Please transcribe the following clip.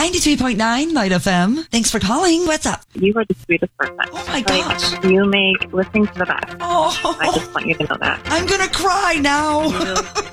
93.9 Light FM. Thanks for calling. What's up? You are the sweetest person. Oh my gosh. You make listening to the best. Oh. I just want you to know that. I'm going to cry now.